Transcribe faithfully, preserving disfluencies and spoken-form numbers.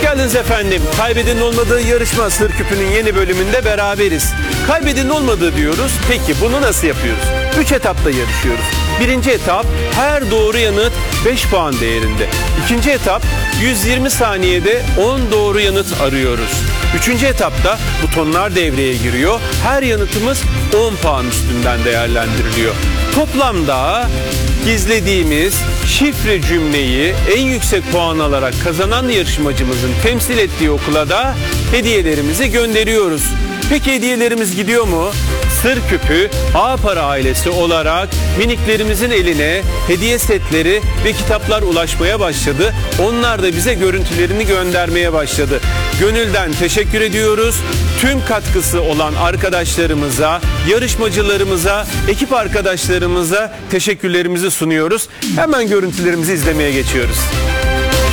geldiniz efendim. Kaybedenin olmadığı yarışma Sır Küpü'nün yeni bölümünde beraberiz. Kaybedenin olmadığı diyoruz. Peki bunu nasıl yapıyoruz? Üç etapta yarışıyoruz. Birinci etap her doğru yanıt beş puan değerinde. İkinci etap yüz yirmi saniyede on doğru yanıt arıyoruz. Üçüncü etapta butonlar devreye giriyor. Her yanıtımız on puan üstünden değerlendiriliyor. Toplamda gizlediğimiz şifre cümleyi en yüksek puan alarak kazanan yarışmacımızın temsil ettiği okula da hediyelerimizi gönderiyoruz. Peki hediyelerimiz gidiyor mu? Sır Küpü A Para ailesi olarak miniklerimizin eline hediye setleri ve kitaplar ulaşmaya başladı. Onlar da bize görüntülerini göndermeye başladı. Gönülden teşekkür ediyoruz. Tüm katkısı olan arkadaşlarımıza, yarışmacılarımıza, ekip arkadaşlarımıza teşekkürlerimizi sunuyoruz. Hemen görüntülerimizi izlemeye geçiyoruz.